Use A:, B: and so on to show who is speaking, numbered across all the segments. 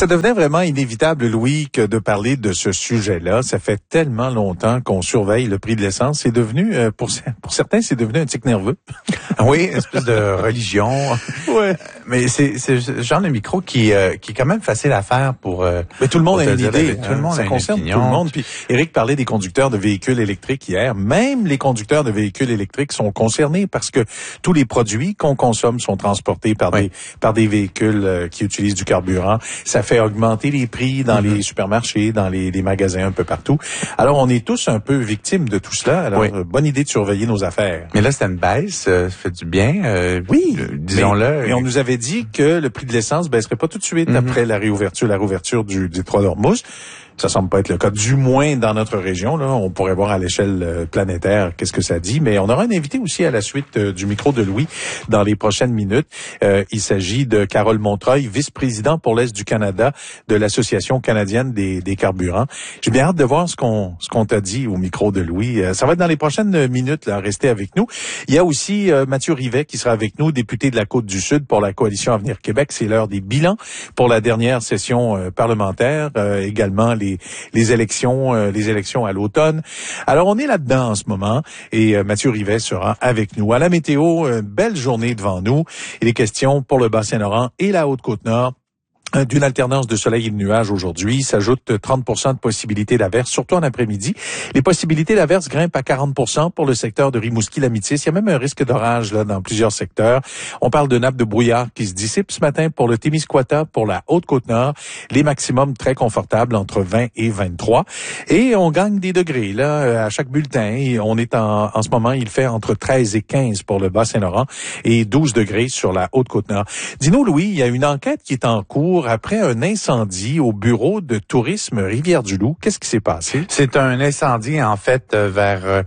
A: Ça devenait vraiment inévitable, Louis, que de parler de ce sujet-là. Ça fait tellement longtemps qu'on surveille le prix de l'essence. C'est devenu, pour certains, c'est devenu un tic nerveux.
B: Oui, une espèce de religion.
A: Ouais.
B: Mais c'est ce genre de micro qui est quand même facile à faire pour...
A: mais tout le monde a une idée.
B: Tout le monde
A: ça
B: a
A: concerne
B: une
A: tout le monde. Puis Éric parlait des conducteurs de véhicules électriques hier. Même les conducteurs de véhicules électriques sont concernés parce que tous les produits qu'on consomme sont transportés par des véhicules qui utilisent du carburant. Ça fait augmenter les prix dans les supermarchés, dans les magasins un peu partout. Alors, on est tous un peu victimes de tout cela. Alors, bonne idée de surveiller nos affaires.
B: Mais là, c'est une baisse, ça fait du bien.
A: Oui,
B: disons-le.
A: Mais on nous avait dit que le prix de l'essence baisserait pas tout de suite après la réouverture du détroit d'Ormuz. Ça semble pas être le cas, du moins dans notre région. Là, on pourrait voir à l'échelle planétaire qu'est-ce que ça dit. Mais on aura un invité aussi à la suite du micro de Louis dans les prochaines minutes. Il s'agit de Carole Montreuil, vice-président pour l'Est du Canada de l'Association canadienne des carburants. J'ai bien hâte de voir ce qu'on t'a dit au micro de Louis. Ça va être dans les prochaines minutes. Là, restez avec nous. Il y a aussi Mathieu Rivet qui sera avec nous, député de la Côte-du-Sud pour la Coalition Avenir Québec. C'est l'heure des bilans pour la dernière session parlementaire. Également les élections à l'automne. Alors, on est là-dedans en ce moment et Mathieu Rivet sera avec nous. À la météo, une belle journée devant nous. Il est question pour le Bas-Saint-Laurent et la Haute-Côte-Nord d'une alternance de soleil et de nuages aujourd'hui. S'ajoute 30% de possibilités d'averses, surtout en après-midi. Les possibilités d'averses grimpent à 40% pour le secteur de Rimouski-Lamitis. Il y a même un risque d'orage là dans plusieurs secteurs. On parle de nappes de brouillard qui se dissipent ce matin pour le Témiscouata, pour la Haute-Côte-Nord. Les maximums très confortables entre 20 et 23. Et on gagne des degrés là à chaque bulletin. On est en ce moment, il fait entre 13 et 15 pour le Bas-Saint-Laurent et 12 degrés sur la Haute-Côte-Nord. Dis-nous, Louis, il y a une enquête qui est en cours après un incendie au bureau de tourisme Rivière-du-Loup. Qu'est-ce qui s'est passé?
B: C'est un incendie, en fait, vers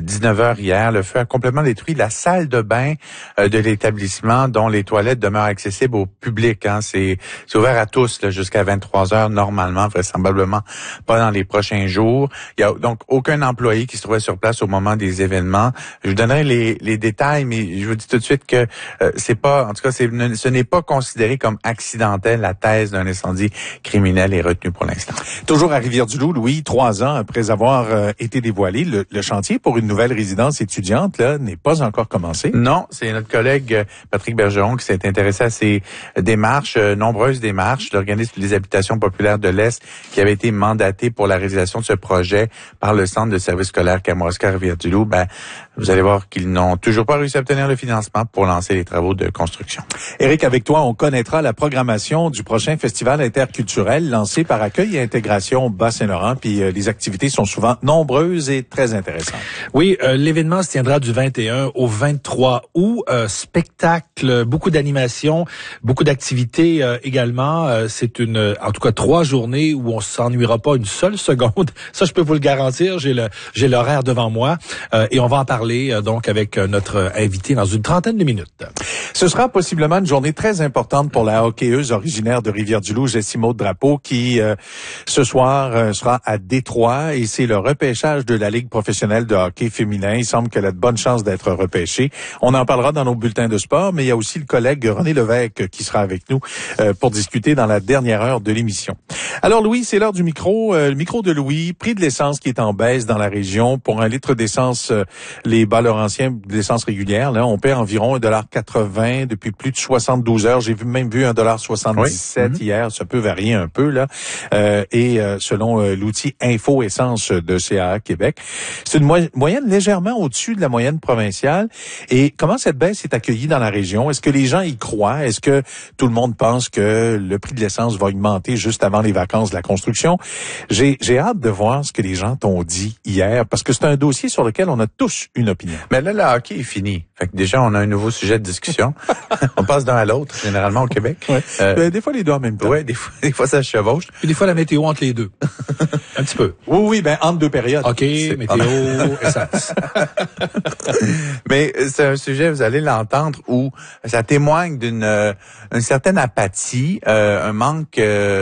B: 19h hier. Le feu a complètement détruit la salle de bain de l'établissement dont les toilettes demeurent accessibles au public. Hein. C'est ouvert à tous là, jusqu'à 23h normalement, vraisemblablement pas dans les prochains jours. Il y a donc aucun employé qui se trouvait sur place au moment des événements. Je vous donnerai les détails, mais je vous dis tout de suite que c'est pas, en tout cas, ce n'est pas considéré comme accidentel. La thèse d'un incendie criminel est retenue pour l'instant.
A: Toujours à Rivière-du-Loup, Louis, 3 ans après avoir été dévoilé, le chantier pour une nouvelle résidence étudiante là n'est pas encore commencé.
B: Non, c'est notre collègue Patrick Bergeron qui s'est intéressé à ces démarches, nombreuses démarches. L'organisme des habitations populaires de l'Est qui avait été mandaté pour la réalisation de ce projet par le Centre de services scolaires Kamoska Rivière-du-Loup. Vous allez voir qu'ils n'ont toujours pas réussi à obtenir le financement pour lancer les travaux de construction.
A: Éric, avec toi, on connaîtra la programmation du prochain festival interculturel lancé par Accueil et Intégration Bas-Saint-Laurent. Puis les activités sont souvent nombreuses et très intéressantes.
C: Oui, l'événement se tiendra du 21 au 23 août. Spectacle, beaucoup d'animations, beaucoup d'activités également. C'est en tout cas 3 journées où on s'ennuiera pas une seule seconde. Ça, je peux vous le garantir. J'ai l'horaire devant moi et on va en parler donc avec notre invité dans une trentaine de minutes.
A: Ce sera possiblement une journée très importante pour la hockeyeuse originaire de Rivière-du-Loup, Jessie-Maude Drapeau, qui ce soir sera à Détroit et c'est le repêchage de la Ligue professionnelle de hockey féminin. Il semble qu'elle a de bonnes chances d'être repêchée. On en parlera dans nos bulletins de sport, mais il y a aussi le collègue René Lévesque qui sera avec nous pour discuter dans la dernière heure de l'émission. Alors Louis, c'est l'heure du micro. Le micro de Louis, prix de l'essence qui est en baisse dans la région. Pour un litre d'essence, les Bas-Laurentiens d'essence régulière, là, on paie environ 1,80 $ depuis plus de 72 heures. J'ai même vu 1,77 $ hier. Ça peut varier un peu, là. Et selon l'outil Info Essence de CAA Québec, c'est une moyenne légèrement au-dessus de la moyenne provinciale. Et comment cette baisse est accueillie dans la région? Est-ce que les gens y croient? Est-ce que tout le monde pense que le prix de l'essence va augmenter juste avant les vacances de la construction? J'ai hâte de voir ce que les gens t'ont dit hier, parce que c'est un dossier sur lequel on a tous une opinion.
B: Mais là, le hockey est fini. Fait que déjà, on a un nouveau sujet de discussion. On passe d'un à l'autre, généralement au Québec.
A: Ouais. Des fois, les deux en même temps.
B: Oui, des fois, ça se chevauche.
C: Puis des fois, la météo entre les deux. Un petit peu.
A: Oui, entre deux périodes.
C: OK, météo, essence.
B: Mais c'est un sujet, vous allez l'entendre, où ça témoigne d'une certaine apathie, un manque,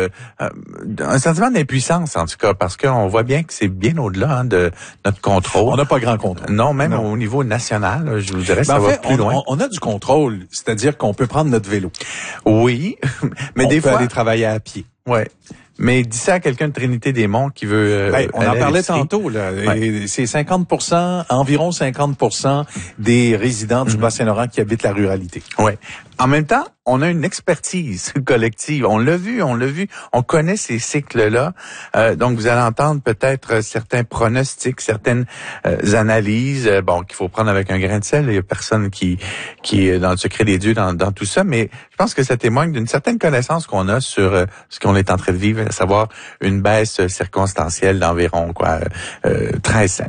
B: un sentiment d'impuissance, en tout cas, parce qu'on voit bien que c'est bien au-delà de notre contrôle.
A: On n'a pas grand contrôle.
B: Non, même au niveau national, je vous dirais, ça va plus loin.
A: On a du contrôle, c'est-à-dire qu'on peut prendre notre vélo.
B: Oui, mais
A: on
B: des
A: peut
B: fois
A: aller travailler à pied.
B: Ouais. Mais dis ça à quelqu'un de Trinité-des-Monts qui veut...
A: on en parlait tantôt, là.
B: Ouais.
A: C'est 50%, environ 50% des résidents du Bas-Saint-Laurent qui habitent la ruralité.
B: Ouais. En même temps, on a une expertise collective. On l'a vu. On connaît ces cycles-là. Donc, vous allez entendre peut-être certains pronostics, certaines analyses, qu'il faut prendre avec un grain de sel. Il y a personne qui est dans le secret des dieux dans tout ça. Mais je pense que ça témoigne d'une certaine connaissance qu'on a sur ce qu'on est en train de vivre, à savoir une baisse circonstancielle d'environ 13 cents.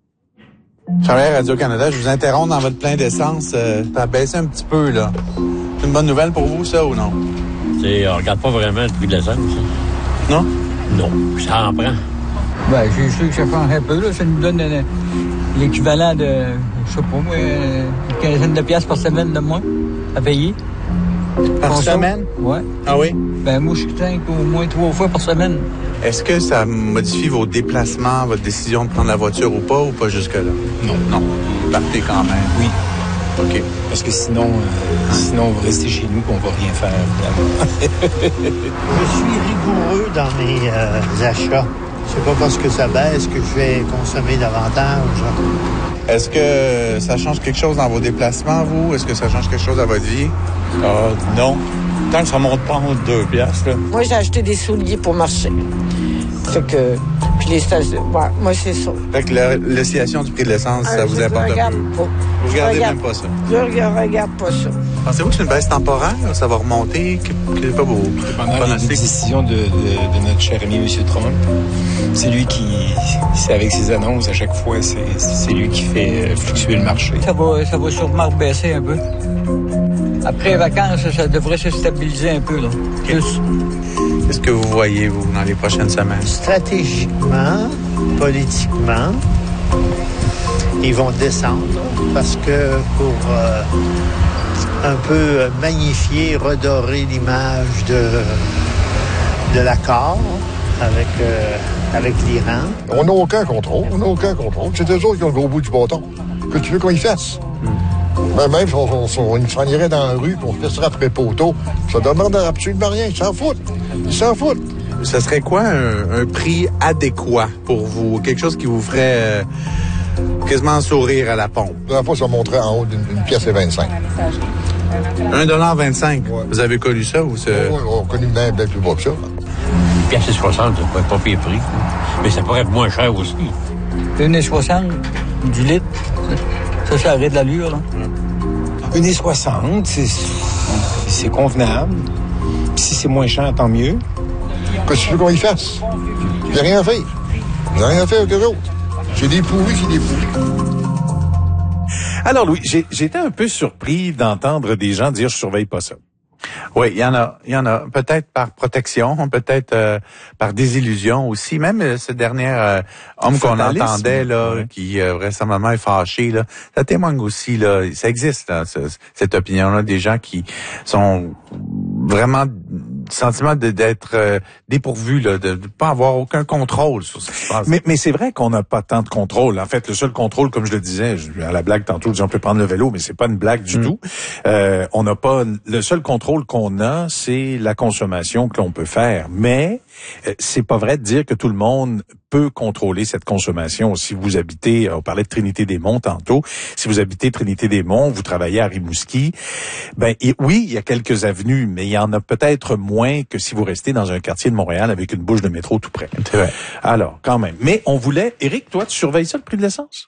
B: Charles Radio-Canada, je vous interromps dans votre plein d'essence. Ça a baissé un petit peu, là. C'est une bonne nouvelle pour vous, ça, ou non?
D: On regarde pas vraiment le prix de l'essence.
B: Non?
D: Non, ça en prend.
E: J'ai su que ça change un peu, là. Ça nous donne l'équivalent de, je sais pas moi, une quinzaine de piastres par semaine de moins à payer.
B: Par semaine?
E: Ouais.
B: Ah oui?
E: Moi, je suis au moins 3 fois par semaine.
B: Est-ce que ça modifie vos déplacements, votre décision de prendre la voiture ou pas jusque-là?
F: Non.
B: Vous partez quand même?
F: Oui.
B: OK.
F: Parce que sinon on va rester chez nous et on va rien faire, finalement.
G: Je suis rigoureux dans mes achats. C'est pas parce que ça baisse que je vais consommer davantage.
B: Est-ce que ça change quelque chose dans vos déplacements, vous? Est-ce que ça change quelque chose à votre vie?
H: Non. Tant que ça monte pas en 2 piastres, là.
I: Moi, j'ai acheté des souliers pour marcher. Fait que... Puis les stations... Ouais, moi, c'est ça.
B: Fait que l'oscillation du prix de l'essence, ça vous importe un peu? Vous regardez même pas ça?
I: Je regarde pas ça.
B: Pensez-vous que c'est une baisse temporaire? Ça va remonter? Quel est pas vos
F: Pendant les décisions de notre cher ami M. Trump, c'est lui c'est avec ses annonces, à chaque fois, c'est lui qui fait fluctuer le marché.
E: Ça va sûrement baisser un peu. Après les vacances, ça devrait se stabiliser un peu, là. Plus.
B: Qu'est-ce que vous voyez, vous, dans les prochaines semaines?
G: Stratégiquement, politiquement, ils vont descendre parce que pour un peu magnifier, redorer l'image de l'accord avec l'Iran.
J: On n'a aucun contrôle. C'est eux autres qui ont le gros bout du bâton. Que tu veux qu'on y fasse? Même si on s'en irait dans la rue, qu'on se laisserait après poteau, ça demande absolument rien. Ils s'en foutent.
B: Ce serait quoi un prix adéquat pour vous? Quelque chose qui vous ferait quasiment sourire à la pompe?
J: La dernière fois, ça monterait en haut d'une pièce et 25.
B: 1,25 $.
J: Ouais.
B: Vous avez connu ça ou c'est...
J: Oui, on a connu bien plus bas que ça.
D: 1,60 $, c'est pas pire prix. Mais ça pourrait être moins cher aussi.
E: 1,60 $, 10 litres. Ça arrête de l'allure, là.
F: 1,60 $, c'est convenable. Puis si c'est moins cher, tant mieux.
J: Qu'est-ce que tu veux qu'on y fasse? Il n'y a rien à faire. Il n'y a rien à faire avec eux autres. C'est des pourris.
A: Alors Louis, j'étais un peu surpris d'entendre des gens dire « je surveille pas ça ».
B: Oui, il y en a. Peut-être par protection, peut-être par désillusion aussi. Même ce dernier homme qu'on entendait là, qui vraisemblablement est fâché, là, ça témoigne aussi là. Ça existe là, cette opinion-là des gens qui sont vraiment sentiment d'être dépourvu, là, de pas avoir aucun contrôle sur ce qui se passe.
A: Mais c'est vrai qu'on n'a pas tant de contrôle. En fait, le seul contrôle, comme je le disais, à la blague tantôt, on peut prendre le vélo, mais c'est pas une blague du tout. On n'a pas. Le seul contrôle qu'on a, c'est la consommation que l'on peut faire. Mais c'est pas vrai de dire que tout le monde peut contrôler cette consommation. Si vous habitez, on parlait de Trinité-des-Monts tantôt, si vous habitez Trinité-des-Monts, vous travaillez à Rimouski, oui, il y a quelques avenues, mais il y en a peut-être moins que si vous restez dans un quartier de Montréal avec une bouche de métro tout près.
B: C'est vrai.
A: Alors, quand même. Mais on voulait, Éric, toi, tu surveilles ça, le prix de l'essence?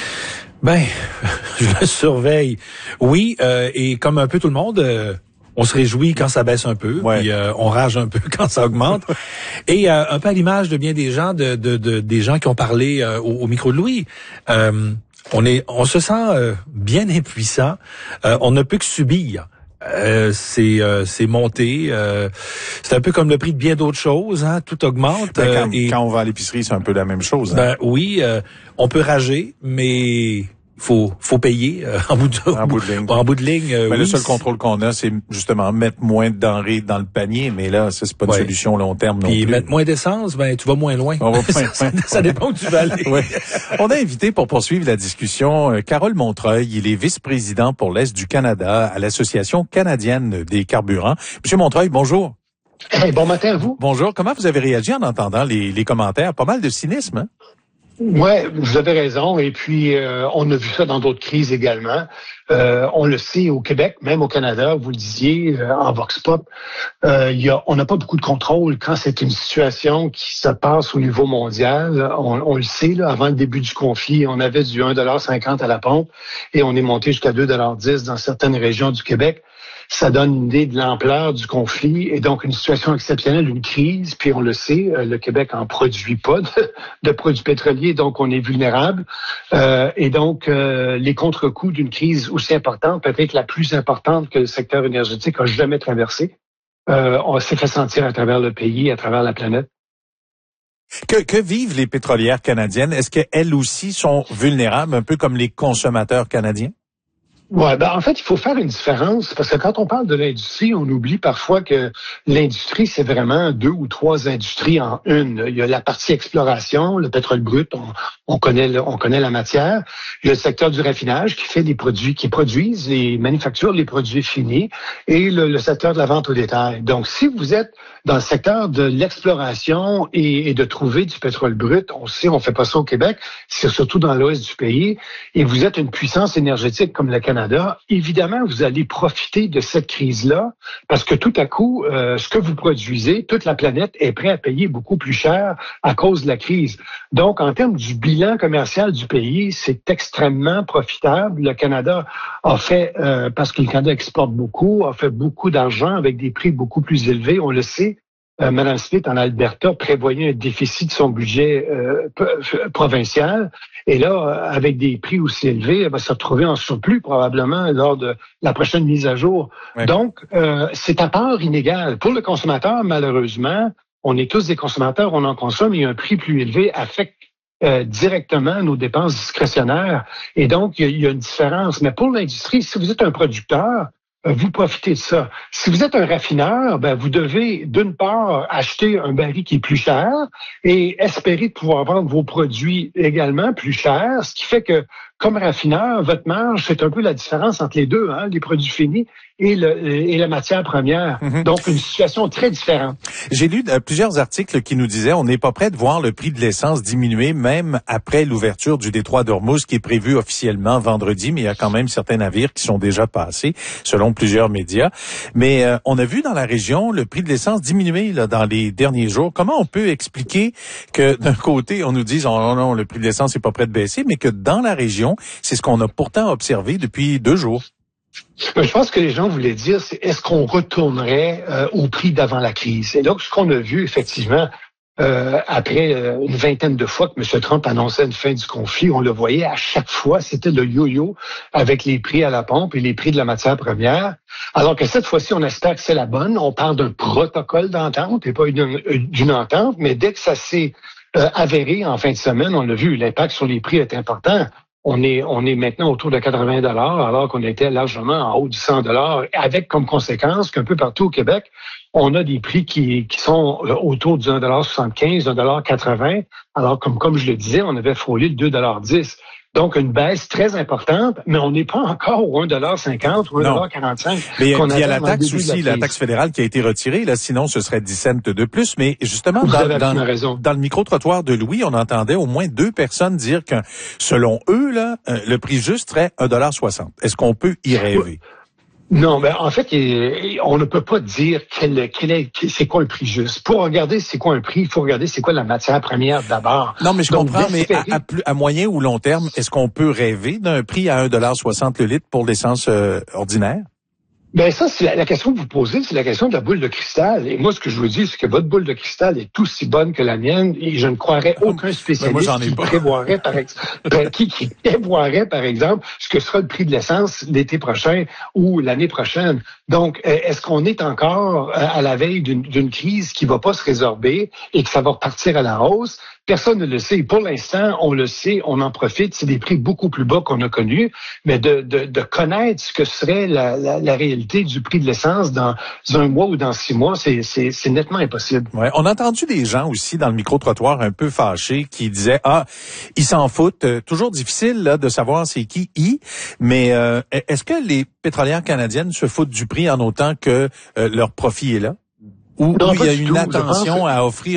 C: Je le surveille. Oui, et comme un peu tout le monde, on se réjouit quand ça baisse un peu, puis on rage un peu quand ça augmente. Et un peu à l'image de bien des gens, des gens qui ont parlé au micro de Louis, on se sent bien impuissant. On ne peut que subir. C'est monté. C'est un peu comme le prix de bien d'autres choses, hein. Tout augmente.
A: Quand on va à l'épicerie, c'est un peu la même chose. Hein?
C: Oui, on peut rager, mais faut payer en bout de ligne.
A: Mais le seul contrôle qu'on a, c'est justement mettre moins de denrées dans le panier, mais là, ça c'est pas une solution long terme non plus.
C: Puis mettre moins d'essence, tu vas moins loin. Ça dépend où tu vas aller.
A: On a invité pour poursuivre la discussion Carole Montreuil. Il est vice-président pour l'Est du Canada à l'Association canadienne des carburants. Monsieur Montreuil, bonjour.
K: Hey, bon matin à vous.
A: Bonjour. Comment vous avez réagi en entendant les commentaires? Pas mal de cynisme, hein?
K: Ouais, vous avez raison. Et puis, on a vu ça dans d'autres crises également. On le sait au Québec, même au Canada, vous le disiez en Vox Pop, on n'a pas beaucoup de contrôle quand c'est une situation qui se passe au niveau mondial. On le sait, là, avant le début du conflit, on avait du 1,50 $ à la pompe et on est monté jusqu'à 2,10 $ dans certaines régions du Québec. Ça donne une idée de l'ampleur du conflit et donc une situation exceptionnelle, une crise. Puis on le sait, le Québec en produit pas de produits pétroliers, donc on est vulnérable. Et donc les contre-coups d'une crise aussi importante, peut-être la plus importante que le secteur énergétique a jamais traversé, on s'est fait sentir à travers le pays, à travers la planète.
A: Que vivent les pétrolières canadiennes? Est-ce qu'elles aussi sont vulnérables, un peu comme les consommateurs canadiens?
K: Ouais, en fait, il faut faire une différence parce que quand on parle de l'industrie, on oublie parfois que l'industrie, c'est vraiment 2 ou 3 industries en une. Il y a la partie exploration, le pétrole brut, on connaît la matière. Il y a le secteur du raffinage qui fait des produits, qui produisent, les manufactures, les produits finis, et le secteur de la vente au détail. Donc, si vous êtes dans le secteur de l'exploration et de trouver du pétrole brut, on sait, on fait pas ça au Québec, c'est surtout dans l'ouest du pays, et vous êtes une puissance énergétique comme le Canada, évidemment, vous allez profiter de cette crise-là parce que tout à coup, ce que vous produisez, toute la planète est prête à payer beaucoup plus cher à cause de la crise. Donc, en termes du bilan commercial du pays, c'est extrêmement profitable. Le Canada a fait, parce que le Canada exporte beaucoup, a fait beaucoup d'argent avec des prix beaucoup plus élevés, on le sait. Mme Smith, en Alberta, prévoyait un déficit de son budget provincial. Et là, avec des prix aussi élevés, elle va se retrouver en surplus probablement lors de la prochaine mise à jour. Ouais. Donc, c'est à part inégale. Pour le consommateur, malheureusement, on est tous des consommateurs, on en consomme et un prix plus élevé affecte directement nos dépenses discrétionnaires. Et donc, il y a une différence. Mais pour l'industrie, si vous êtes un producteur, vous profitez de ça. Si vous êtes un raffineur, vous devez d'une part acheter un baril qui est plus cher et espérer de pouvoir vendre vos produits également plus cher, ce qui fait que comme raffineur, votre marge, c'est un peu la différence entre les deux, hein, les produits finis et la matière première. Mm-hmm. Donc, une situation très différente.
A: J'ai lu plusieurs articles qui nous disaient on n'est pas prêt de voir le prix de l'essence diminuer même après l'ouverture du détroit d'Ormuz qui est prévu officiellement vendredi, mais il y a quand même certains navires qui sont déjà passés, selon plusieurs médias. Mais on a vu dans la région le prix de l'essence diminuer là, dans les derniers jours. Comment on peut expliquer que d'un côté, on nous dise oh non, le prix de l'essence n'est pas prêt de baisser, mais que dans la région, c'est ce qu'on a pourtant observé depuis 2 jours.
K: Je pense que les gens voulaient dire, c'est est-ce qu'on retournerait au prix d'avant la crise? Et donc, ce qu'on a vu, effectivement, après une vingtaine de fois que M. Trump annonçait une fin du conflit, on le voyait à chaque fois, c'était le yo-yo avec les prix à la pompe et les prix de la matière première. Alors que cette fois-ci, on espère que c'est la bonne. On parle d'un protocole d'entente et pas d'une entente, mais dès que ça s'est avéré en fin de semaine, on l'a vu, l'impact sur les prix est important. On est maintenant autour de 80 $, alors qu'on était largement en haut du 100 $, avec comme conséquence qu'un peu partout au Québec, on a des prix qui sont autour du 1,75 $, 1,80 $, alors comme je le disais, on avait frôlé le 2,10 $. Donc, une baisse très importante, mais on n'est pas encore au 1,50 $ ou 1,45 $.
A: Mais il y a la taxe aussi, la taxe fédérale qui a été retirée, là, sinon ce serait 10 cents de plus. Mais justement, dans le micro-trottoir de Louis, on entendait au moins 2 personnes dire que, selon eux, là, le prix juste serait 1,60 $. Est-ce qu'on peut y rêver?
K: Non, en fait, on ne peut pas dire c'est quoi le prix juste. Pour regarder c'est quoi un prix, il faut regarder c'est quoi la matière première d'abord.
A: Non, mais je comprends, mais à moyen ou long terme, est-ce qu'on peut rêver d'un prix à 1,60 $ le litre pour l'essence ordinaire?
K: Ça, c'est la question que vous posez, c'est la question de la boule de cristal. Et moi, ce que je vous dis, c'est que votre boule de cristal est aussi bonne que la mienne et je ne croirais aucun spécialiste qui prévoirait, par exemple, ce que sera le prix de l'essence l'été prochain ou l'année prochaine. Donc, est-ce qu'on est encore à la veille d'une crise qui va pas se résorber et que ça va repartir à la hausse? Personne ne le sait. Pour l'instant, on le sait, on en profite. C'est des prix beaucoup plus bas qu'on a connus. Mais de connaître ce que serait la réalité du prix de l'essence dans 1 mois ou dans 6 mois, c'est nettement impossible.
A: Ouais, on a entendu des gens aussi dans le micro-trottoir un peu fâchés qui disaient ils s'en foutent. Toujours difficile là, de savoir c'est qui ils. Mais est-ce que les pétrolières canadiennes se foutent du prix en autant que leur profit est là? Où il y a
K: du
A: une
K: tout.
A: attention à offrir